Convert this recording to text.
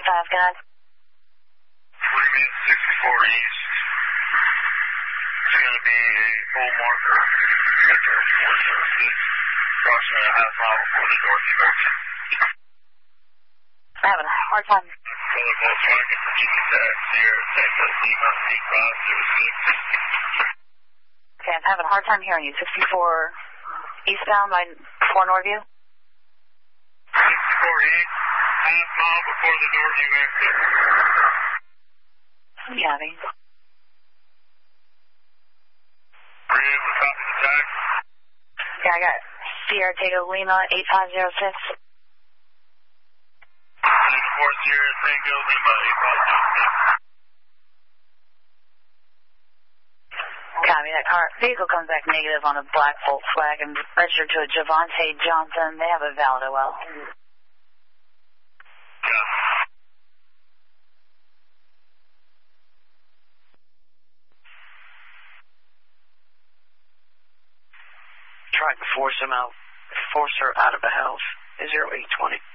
5, can I? What do you mean 64 East? It's going to be a full marker at 3406, approximately a half mile before the north exit. I'm having a hard time. Color Volkswagen for GTAC here, Texas, D506. Okay, I'm having a hard time hearing you. 64 eastbound by 4 Northview? 64 East, half mile before the Northview exit. Yeah, I mean. Bridge, we're copy the tag. Yeah, I got Sierra Tango Lima 8506. 64 Sierra Tango Lima 8506. Copy, that vehicle comes back negative on a black Volkswagen registered to a Javante Johnson. They have a valid OL. Yeah. Tried to force her out of the house. 0820.